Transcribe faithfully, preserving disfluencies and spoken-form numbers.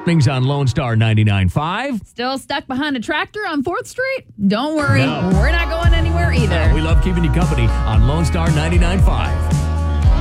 Things on Lone Star ninety-nine point five. Still stuck behind a tractor on fourth Street? Don't worry. No. We're not going anywhere either. We love keeping you company on Lone Star ninety-nine point five.